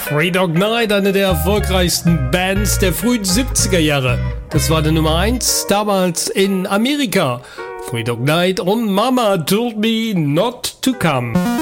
Three Dog Night, eine der erfolgreichsten Bands der frühen 70er Jahre. Das war die Nummer 1 damals in Amerika. Three Dog Night und Mama Told Me Not to Come.